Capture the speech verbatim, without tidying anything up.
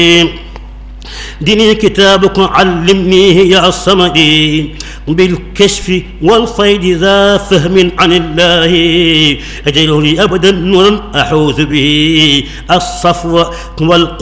ديني كتابك علمنيه يا الصمدي بالكشف والفيض ذا فهم عن الله اجعله لي ابدا نورا احوذ به الصفو والقوة